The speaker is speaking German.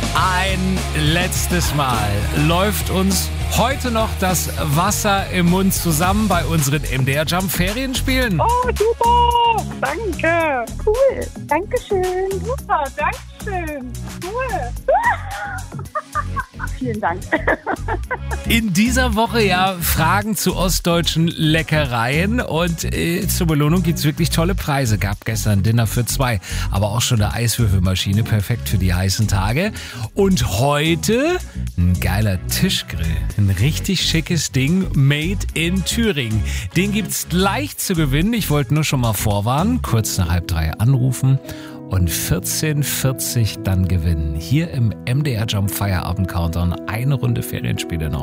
Ein letztes Mal läuft uns heute noch das Wasser im Mund zusammen bei unseren MDR Jump Ferienspielen. Oh, super! Danke! Cool, Dankeschön. Super, Dankeschön! Cool! Vielen Dank. In dieser Woche ja Fragen zu ostdeutschen Leckereien und zur Belohnung gibt's wirklich tolle Preise. Gab gestern Dinner für 2, aber auch schon eine Eiswürfelmaschine, perfekt für die heißen Tage. Und heute ein geiler Tischgrill, ein richtig schickes Ding, made in Thüringen. Den gibt's gleich zu gewinnen. Ich wollte nur schon mal vorwarnen, kurz nach 2:30 anrufen. Und 14:40 dann gewinnen. Hier im MDR Jump Feierabend Countdown eine Runde Ferienspiele noch.